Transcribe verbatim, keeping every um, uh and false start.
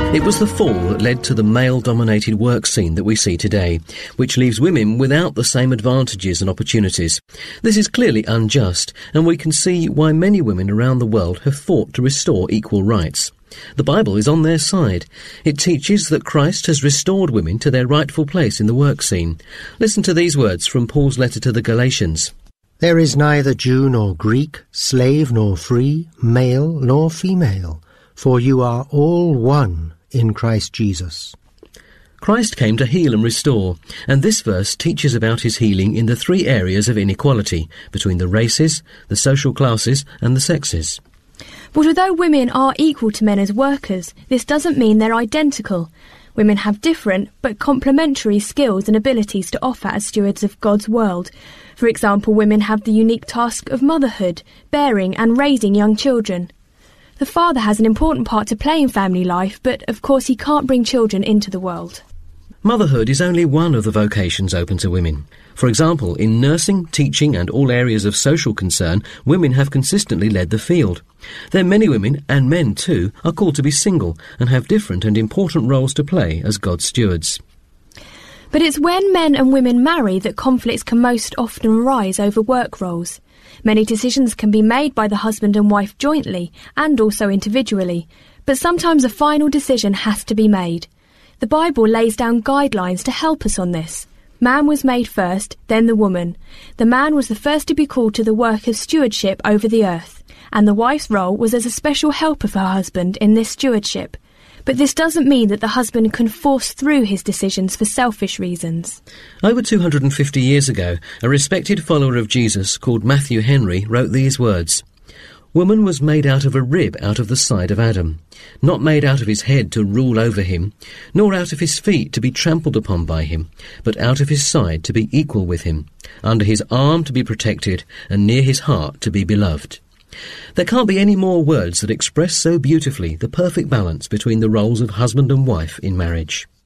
It was the fall that led to the male-dominated work scene that we see today, which leaves women without the same advantages and opportunities. This is clearly unjust, and we can see why many women around the world have fought to restore equal rights. The Bible is on their side. It teaches that Christ has restored women to their rightful place in the work scene. Listen to these words from Paul's letter to the Galatians. There is neither Jew nor Greek, slave nor free, male nor female, for you are all one in Christ Jesus. Christ came to heal and restore, and this verse teaches about his healing in the three areas of inequality between the races, the social classes and the sexes. But although women are equal to men as workers, this doesn't mean they're identical. Women have different but complementary skills and abilities to offer as stewards of God's world. For example, women have the unique task of motherhood, bearing and raising young children. The father has an important part to play in family life, but of course he can't bring children into the world. Motherhood is only one of the vocations open to women. For example, in nursing, teaching and all areas of social concern, women have consistently led the field. Then many women, and men too, are called to be single and have different and important roles to play as God's stewards. But it's when men and women marry that conflicts can most often arise over work roles. Many decisions can be made by the husband and wife jointly and also individually, but sometimes a final decision has to be made. The Bible lays down guidelines to help us on this. Man was made first, then the woman. The man was the first to be called to the work of stewardship over the earth, and the wife's role was as a special helper for her husband in this stewardship. But this doesn't mean that the husband can force through his decisions for selfish reasons. Over two hundred fifty years ago, a respected follower of Jesus called Matthew Henry wrote these words: "Woman was made out of a rib out of the side of Adam, not made out of his head to rule over him, nor out of his feet to be trampled upon by him, but out of his side to be equal with him, under his arm to be protected, and near his heart to be beloved." There can't be any more words that express so beautifully the perfect balance between the roles of husband and wife in marriage.